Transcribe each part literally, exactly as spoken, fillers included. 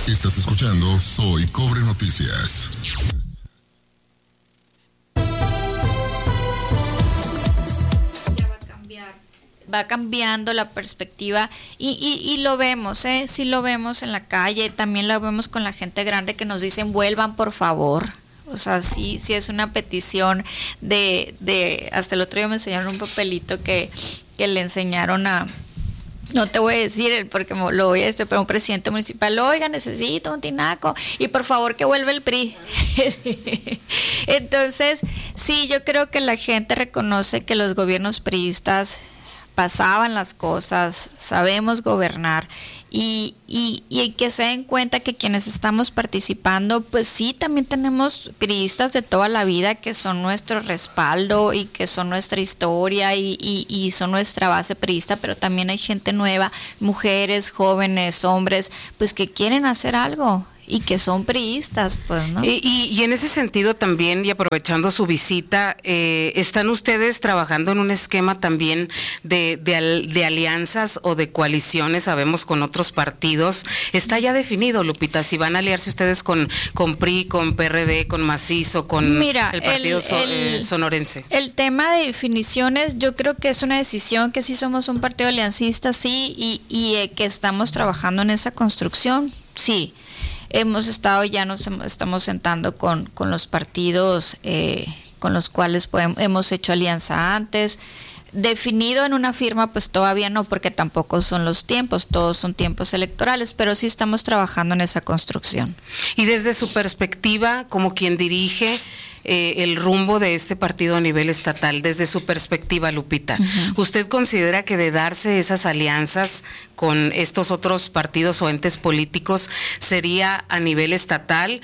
Estás escuchando Soy Cobre Noticias. Va cambiando la perspectiva y, y, y lo vemos, ¿eh? Sí lo vemos en la calle, también lo vemos con la gente grande que nos dicen vuelvan por favor. O sea, sí, sí es una petición de, de, hasta el otro día me enseñaron un papelito que, que le enseñaron a, no te voy a decir porque lo voy a decir, pero un presidente municipal, oiga, necesito un tinaco y por favor que vuelva el P R I. Entonces, sí, yo creo que la gente reconoce que los gobiernos priistas pasaban las cosas, sabemos gobernar y, y, y que se den cuenta que quienes estamos participando, pues sí, también tenemos priistas de toda la vida que son nuestro respaldo y que son nuestra historia y, y, y son nuestra base priista, pero también hay gente nueva, mujeres, jóvenes, hombres, pues que quieren hacer algo y que son priistas, pues, ¿no? Y, y, y en ese sentido también, y aprovechando su visita, eh, ¿están ustedes trabajando en un esquema también de, de, al, de alianzas o de coaliciones, sabemos, con otros partidos? ¿Está ya definido, Lupita, si van a aliarse ustedes con, con P R I, con P R D, con Macizo, con Mira, el partido el, so, el, eh, sonorense? El tema de definiciones, yo creo que es una decisión que sí somos un partido aliancista, sí, y, y eh, que estamos trabajando en esa construcción, sí. Hemos estado, ya nos estamos sentando con, con los partidos eh, con los cuales podemos, hemos hecho alianza antes. Definido en una firma, pues todavía no, porque tampoco son los tiempos, todos son tiempos electorales, pero sí estamos trabajando en esa construcción. Y desde su perspectiva, como quien dirige eh, el rumbo de este partido a nivel estatal, desde su perspectiva, Lupita, uh-huh. ¿usted considera que de darse esas alianzas con estos otros partidos o entes políticos sería a nivel estatal?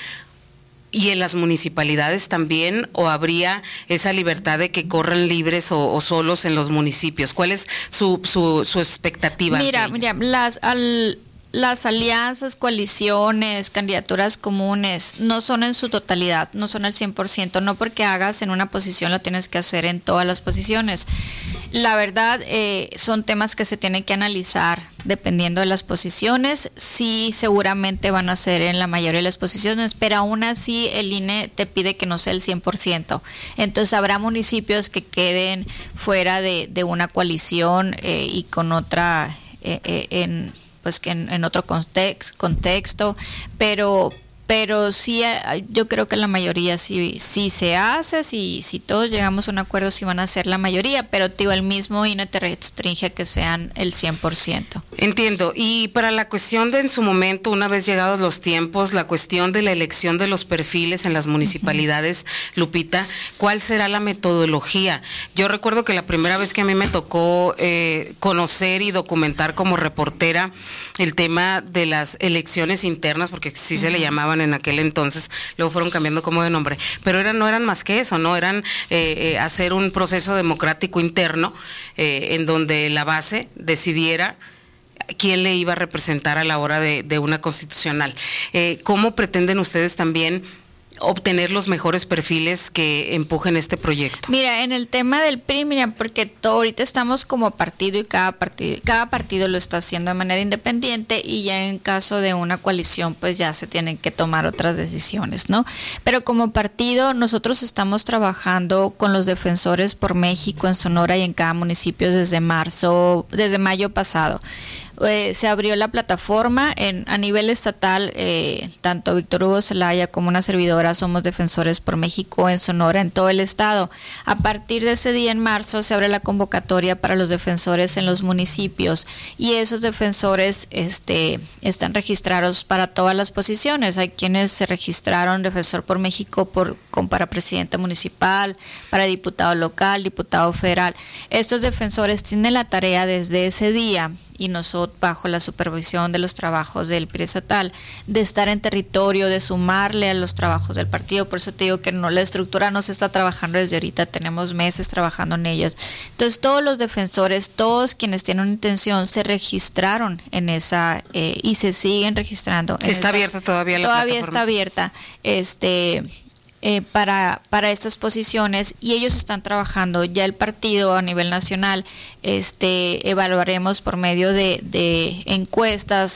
¿Y en las municipalidades también, o habría esa libertad de que corran libres o, o solos en los municipios? ¿Cuál es su, su, su expectativa? Mira, mira, las al, las alianzas, coaliciones, candidaturas comunes no son en su totalidad, no son al cien por ciento, no porque hagas en una posición lo tienes que hacer en todas las posiciones. La verdad, eh, son temas que se tienen que analizar dependiendo de las posiciones. Sí, seguramente van a ser en la mayoría de las posiciones, pero aún así el I N E te pide que no sea el cien por ciento. Entonces habrá municipios que queden fuera de, de una coalición eh, y con otra, eh, eh, en, pues que en, en otro context, contexto, pero... Pero sí, yo creo que la mayoría sí, sí se hace, si, si todos llegamos a un acuerdo sí van a ser la mayoría, pero digo, el mismo I N E te restringe a que sean el cien por ciento. Entiendo, y para la cuestión de en su momento, una vez llegados los tiempos, la cuestión de la elección de los perfiles en las municipalidades, uh-huh. Lupita, ¿cuál será la metodología? Yo recuerdo que la primera vez que a mí me tocó eh, conocer y documentar como reportera el tema de las elecciones internas, porque sí uh-huh. se le llamaban en aquel entonces, luego fueron cambiando como de nombre, pero eran, no eran más que eso, no eran eh, eh, hacer un proceso democrático interno eh, en donde la base decidiera quién le iba a representar a la hora de, de una constitucional. Eh, ¿Cómo pretenden ustedes también obtener los mejores perfiles que empujen este proyecto? Mira, en el tema del P R I, mira, porque todo, ahorita estamos como partido y cada partido, cada partido lo está haciendo de manera independiente y ya en caso de una coalición pues ya se tienen que tomar otras decisiones, ¿no? Pero como partido nosotros estamos trabajando con los defensores por México en Sonora y en cada municipio desde marzo, desde mayo pasado. Eh, se abrió la plataforma en, a nivel estatal, eh, tanto Víctor Hugo Zelaya como una servidora somos defensores por México en Sonora, en todo el estado. A partir de ese día en marzo se abre la convocatoria para los defensores en los municipios y esos defensores este, están registrados para todas las posiciones. Hay quienes se registraron defensor por México por, con, para presidente municipal, para diputado local, diputado federal. Estos defensores tienen la tarea desde ese día y nosotros bajo la supervisión de los trabajos del P R I estatal, de estar en territorio, de sumarle a los trabajos del partido. Por eso te digo que no, la estructura no se está trabajando desde ahorita, tenemos meses trabajando en ellas. Entonces todos los defensores, todos quienes tienen una intención, se registraron en esa eh, y se siguen registrando. ¿Está esta, abierta todavía la Todavía plataforma? Está abierta. Este... Eh, para para estas posiciones y ellos están trabajando ya el partido a nivel nacional. Este evaluaremos por medio de, de encuestas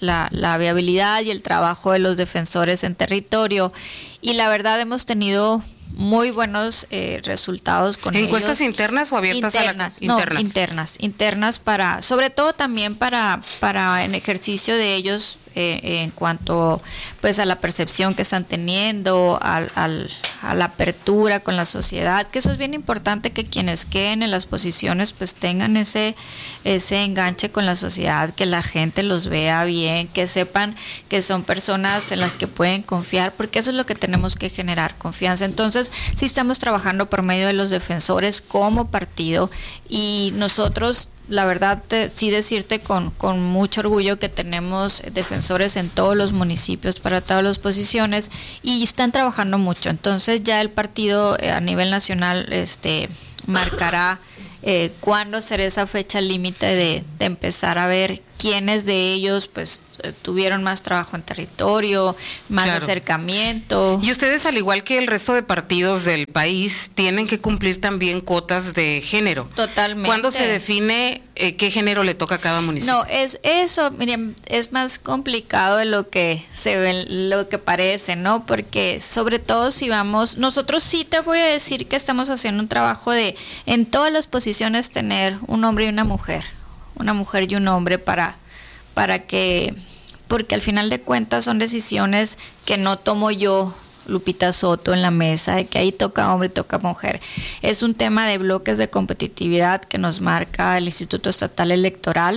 la, la viabilidad y el trabajo de los defensores en territorio. Y la verdad hemos tenido muy buenos eh, resultados con ¿Encuestas ellos. internas o abiertas internas, a la internas? No, internas, internas para, sobre todo también para, para en ejercicio de ellos eh, en cuanto pues a la percepción que están teniendo, al, al, a la apertura con la sociedad, que eso es bien importante, que quienes queden en las posiciones pues tengan ese, ese enganche con la sociedad, que la gente los vea bien, que sepan que son personas en las que pueden confiar, porque eso es lo que tenemos que generar, confianza. Entonces, sí estamos trabajando por medio de los defensores como partido, y nosotros, la verdad, te, sí decirte con, con mucho orgullo que tenemos defensores en todos los municipios para todas las posiciones, y están trabajando mucho. Entonces ya el partido eh, a nivel nacional este marcará eh, cuándo será esa fecha límite de, de empezar a ver quiénes de ellos pues tuvieron más trabajo en territorio, más claro. acercamiento. Y ustedes, al igual que el resto de partidos del país, tienen que cumplir también cuotas de género. Totalmente. ¿Cuándo se define eh, qué género le toca a cada municipio? No, es eso, miren, es más complicado de lo que se ve, lo que parece, ¿no? Porque sobre todo si vamos, nosotros sí te voy a decir que estamos haciendo un trabajo de en todas las posiciones tener un hombre y una mujer, una mujer y un hombre para para que, porque al final de cuentas son decisiones que no tomo yo, Lupita Soto, en la mesa, de que ahí toca hombre y toca mujer. Es un tema de bloques de competitividad que nos marca el Instituto Estatal Electoral,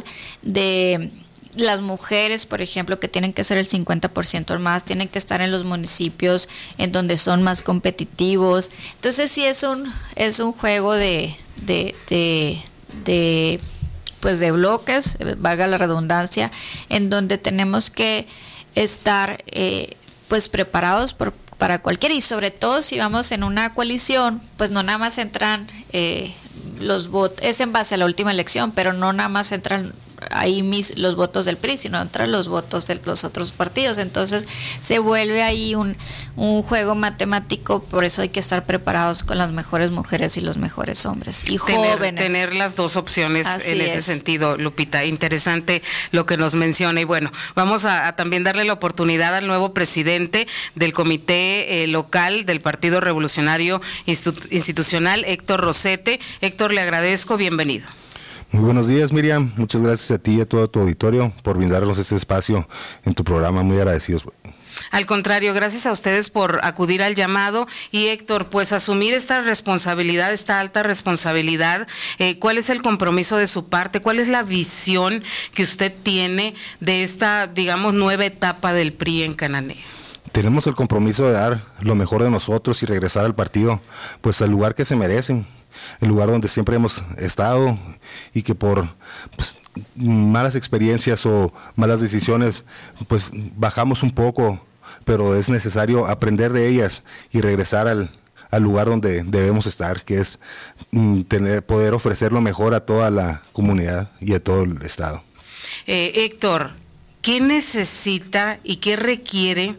de las mujeres, por ejemplo, que tienen que ser el cincuenta por ciento más, tienen que estar en los municipios en donde son más competitivos. Entonces sí es un, es un juego de, de, de, de pues de bloques, valga la redundancia, en donde tenemos que estar eh, pues preparados por, para cualquier, y sobre todo si vamos en una coalición, pues no nada más entran eh, los votos, es en base a la última elección, pero no nada más entran ahí mis, los votos del P R I, sino entran los votos de los otros partidos. Entonces se vuelve ahí un, un juego matemático, por eso hay que estar preparados con las mejores mujeres y los mejores hombres y tener, jóvenes. Tener las dos opciones. Así en ese es. sentido, Lupita, interesante lo que nos menciona. Y bueno, vamos a, a también darle la oportunidad al nuevo presidente del comité eh, local del Partido Revolucionario Institu- Institucional, Héctor Rosete. Héctor, le agradezco, bienvenido. Muy buenos días, Miriam. Muchas gracias a ti y a todo tu auditorio por brindarnos este espacio en tu programa. Muy agradecidos. Al contrario, gracias a ustedes por acudir al llamado. Y Héctor, pues asumir esta responsabilidad, esta alta responsabilidad, eh, ¿cuál es el compromiso de su parte? ¿Cuál es la visión que usted tiene de esta, digamos, nueva etapa del P R I en Cananea? Tenemos el compromiso de dar lo mejor de nosotros y regresar al partido, pues al lugar que se merecen, el lugar donde siempre hemos estado, y que por pues, malas experiencias o malas decisiones pues bajamos un poco, pero es necesario aprender de ellas y regresar al, al lugar donde debemos estar, que es mm, tener, poder ofrecer lo mejor a toda la comunidad y a todo el estado. Eh, Héctor, ¿qué necesita y qué requiere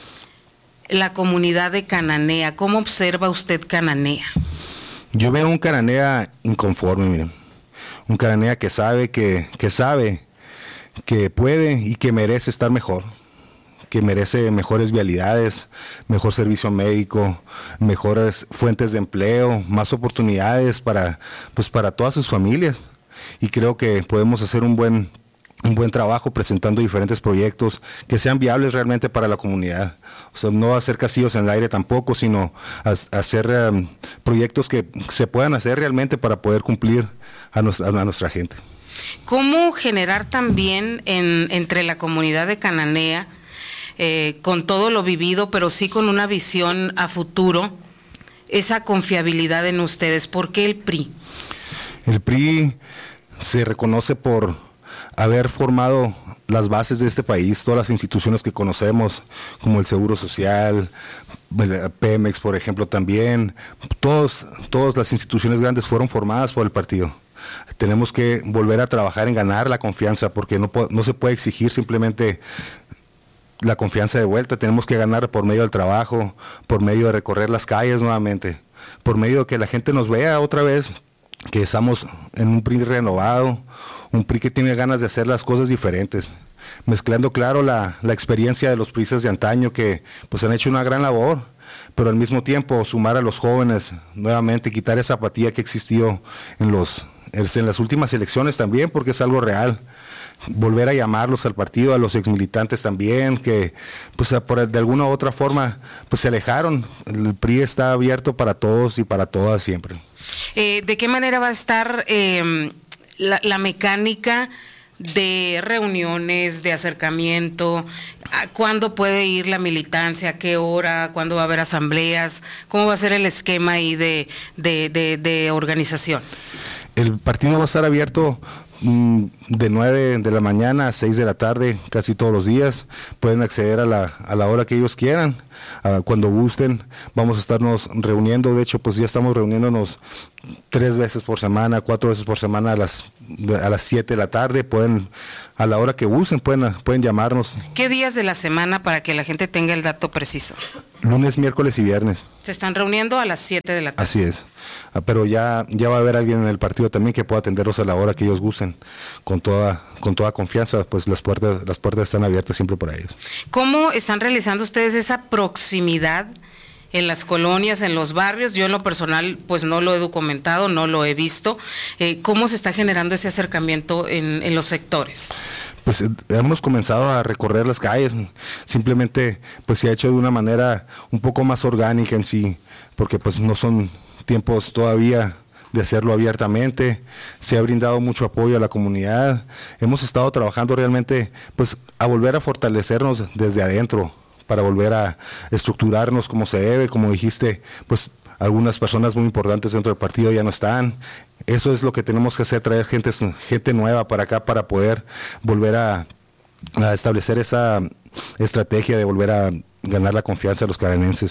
la comunidad de Cananea? ¿Cómo observa usted Cananea? Yo veo un Cananea inconforme, miren. Un Cananea que sabe que, que sabe que puede y que merece estar mejor, que merece mejores vialidades, mejor servicio médico, mejores fuentes de empleo, más oportunidades para, pues para todas sus familias. Y creo que podemos hacer un buen un buen trabajo presentando diferentes proyectos que sean viables realmente para la comunidad. O sea, no hacer castillos en el aire tampoco, sino hacer um, proyectos que se puedan hacer realmente para poder cumplir a nuestra, a nuestra gente. ¿Cómo generar también en, entre la comunidad de Cananea, eh, con todo lo vivido, pero sí con una visión a futuro, esa confiabilidad en ustedes? ¿Por qué el P R I? El P R I se reconoce por haber formado las bases de este país, todas las instituciones que conocemos, como el Seguro Social, Pemex, por ejemplo, también, todos, todas las instituciones grandes fueron formadas por el partido. Tenemos que volver a trabajar en ganar la confianza, porque no, no se puede exigir simplemente la confianza de vuelta. Tenemos que ganar por medio del trabajo, por medio de recorrer las calles nuevamente, por medio de que la gente nos vea otra vez, que estamos en un P R I renovado, un P R I que tiene ganas de hacer las cosas diferentes. mezclando, claro, la, la experiencia de los priistas de antaño que pues han hecho una gran labor, pero al mismo tiempo sumar a los jóvenes nuevamente, quitar esa apatía que existió en, los, en las últimas elecciones también, porque es algo real. Volver a llamarlos al partido, a los exmilitantes también, que pues por, de alguna u otra forma pues se alejaron. El P R I está abierto para todos y para todas siempre. Eh, ¿De qué manera va a estar eh, la, la mecánica de reuniones, de acercamiento? ¿Cuándo puede ir la militancia? ¿A qué hora? ¿Cuándo va a haber asambleas? ¿Cómo va a ser el esquema ahí de, de, de, de organización? El partido va a estar abierto de nueve de la mañana a seis de la tarde, casi todos los días. Pueden acceder a la, a la hora que ellos quieran, a cuando gusten. Vamos a estarnos reuniendo, de hecho, pues ya estamos reuniéndonos tres veces por semana, cuatro veces por semana a las a las siete de la tarde. Pueden, a la hora que gusten, pueden, pueden llamarnos. ¿Qué días de la semana para que la gente tenga el dato preciso? Lunes, miércoles y viernes. Se están reuniendo a las siete de la tarde. Así es, pero ya, ya va a haber alguien en el partido también que pueda atenderlos a la hora que ellos gusten, con toda, con toda confianza, pues las puertas, las puertas están abiertas siempre para ellos. ¿Cómo están realizando ustedes esa proximidad en las colonias, en los barrios? Yo en lo personal pues no lo he documentado, no lo he visto. Eh, ¿Cómo se está generando ese acercamiento en, en los sectores? Pues hemos comenzado a recorrer las calles, simplemente pues se ha hecho de una manera un poco más orgánica en sí, porque pues no son tiempos todavía de hacerlo abiertamente. Se ha brindado mucho apoyo a la comunidad. Hemos estado trabajando realmente pues a volver a fortalecernos desde adentro, para volver a estructurarnos como se debe. Como dijiste, pues algunas personas muy importantes dentro del partido ya no están. Eso es lo que tenemos que hacer, traer gente, gente nueva para acá para poder volver a, a establecer esa estrategia de volver a ganar la confianza de los caranenses.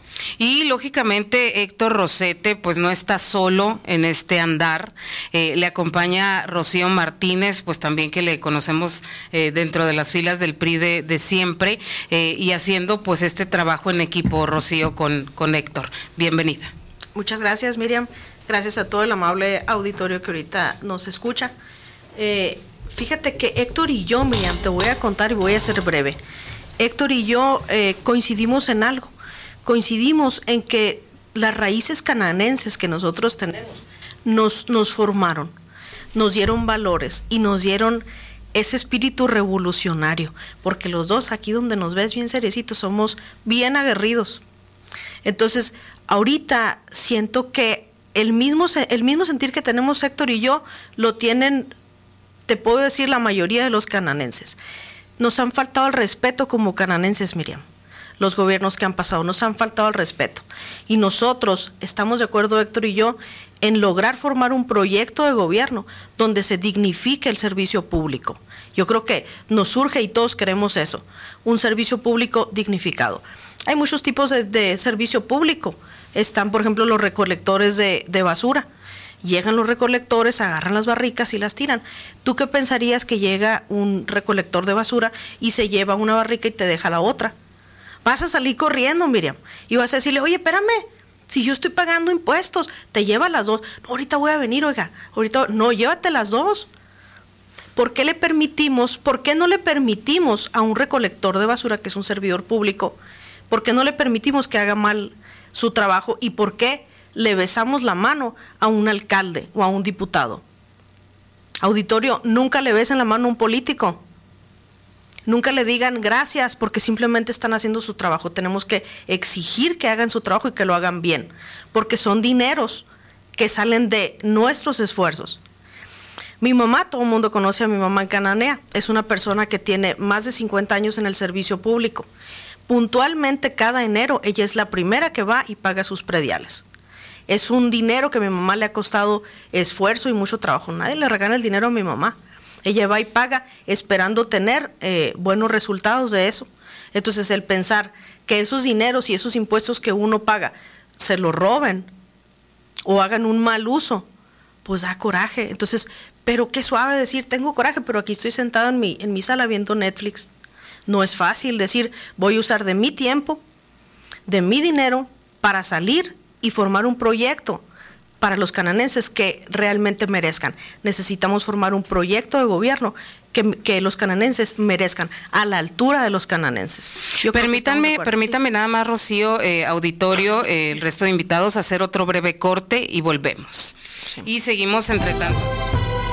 Y lógicamente Héctor Rosete pues no está solo en este andar, eh, le acompaña Rocío Martínez, pues también que le conocemos eh, dentro de las filas del P R I de, de siempre, eh, y haciendo pues este trabajo en equipo, Rocío, con, con Héctor. Bienvenida. Muchas gracias, Miriam. Gracias a todo el amable auditorio que ahorita nos escucha. Eh, fíjate que Héctor y yo, Miriam, te voy a contar y voy a ser breve. Héctor y yo eh, coincidimos en algo. Coincidimos en que las raíces cananenses que nosotros tenemos nos, nos formaron, nos dieron valores y nos dieron ese espíritu revolucionario, porque los dos, aquí donde nos ves bien seriecitos, somos bien aguerridos. Entonces, ahorita siento que el mismo, el mismo sentir que tenemos Héctor y yo, lo tienen, te puedo decir, la mayoría de los cananenses. Nos han faltado el respeto como cananenses, Miriam. Los gobiernos que han pasado nos han faltado el respeto. Y nosotros estamos de acuerdo, Héctor y yo, en lograr formar un proyecto de gobierno donde se dignifique el servicio público. Yo creo que nos surge y todos queremos eso, un servicio público dignificado. Hay muchos tipos de, de servicio público. Están, por ejemplo, los recolectores de, de basura. Llegan los recolectores, agarran las barricas y las tiran. ¿Tú qué pensarías que llega un recolector de basura y se lleva una barrica y te deja la otra? Vas a salir corriendo, Miriam, y vas a decirle, oye, espérame, si yo estoy pagando impuestos, te lleva las dos. No, ahorita voy a venir, oiga, ahorita, no, llévate las dos. ¿Por qué le permitimos, por qué no le permitimos a un recolector de basura, que es un servidor público, por qué no le permitimos que haga mal su trabajo y por qué le besamos la mano a un alcalde o a un diputado? Auditorio, nunca le besen la mano a un político. Nunca le digan gracias porque simplemente están haciendo su trabajo. Tenemos que exigir que hagan su trabajo y que lo hagan bien, porque son dineros que salen de nuestros esfuerzos. Mi mamá, todo el mundo conoce a mi mamá en Cananea, es una persona que tiene más de cincuenta años en el servicio público. Puntualmente cada enero ella es la primera que va y paga sus prediales. Es un dinero que a mi mamá le ha costado esfuerzo y mucho trabajo. Nadie le regala el dinero a mi mamá. Ella va y paga esperando tener eh, buenos resultados de eso. Entonces, el pensar que esos dineros y esos impuestos que uno paga se los roben o hagan un mal uso, pues da coraje. Entonces, pero qué suave decir, tengo coraje, pero aquí estoy sentado en mi, en mi sala viendo Netflix. No es fácil decir, voy a usar de mi tiempo, de mi dinero, para salir y formar un proyecto para los cananenses que realmente merezcan. Necesitamos formar un proyecto de gobierno que, que los cananenses merezcan, a la altura de los cananenses. Yo permítanme, acuerdo, permítame ¿sí? nada más, Rocío, eh, auditorio, eh, el resto de invitados, hacer otro breve corte y volvemos. Sí. Y seguimos entre tanto.